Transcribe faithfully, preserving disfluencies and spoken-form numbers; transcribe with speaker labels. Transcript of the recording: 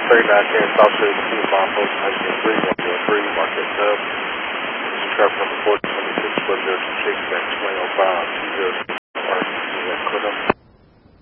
Speaker 1: thirty-nine ten South Street, two mile post, nineteen three one zero three, Marquette Tub. This is traffic number four twenty-six, but there's some shakes at twenty oh five, two zero six, Mark, is that Clinton?